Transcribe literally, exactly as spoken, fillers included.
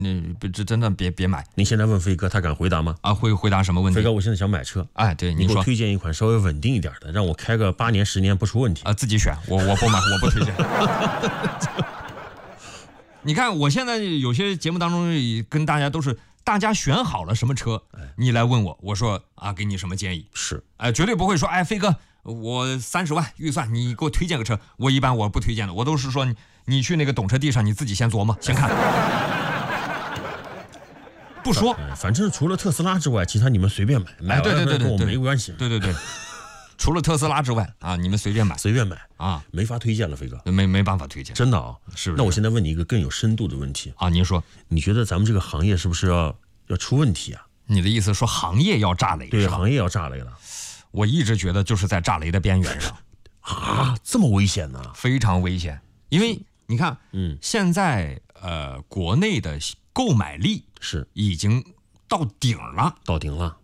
那不这真的别别买。 您现在问飞哥，他敢回答吗？ 啊，会回答什么问题？ 飞哥，我现在想买车， 哎，对， 你给我说推荐一款稍微稳定一点的，让我开个八年十年不出问题啊，自己选，我我不买，我不推荐。你看，我现在有些节目当中跟大家都是。大家选好了什么车，你来问我，我说啊，给你什么建议？ 是， 哎，绝对不会说，哎，飞哥，我三十万预算，你给我推荐个车。我一般我不推荐的，我都是说你你去那个懂车帝上，你自己先琢磨，先看，不说。 反正除了特斯拉之外，其他你们随便买，买完了跟我没关系。 对对对，除了特斯拉之外啊，你们随便买， 随便买啊， 没法推荐了，飞哥， 没没办法推荐， 真的啊， 是不是？ 那我现在问你一个更有深度的问题啊，您说， 你觉得咱们这个行业是不是要要出问题啊？ 你的意思说行业要炸雷？ 对，行业要炸雷了。 我一直觉得就是在炸雷的边缘上啊，这么危险呢？ 非常危险，因为你看， 嗯， 现在呃，国内的购买力是已经到顶了， 到顶了。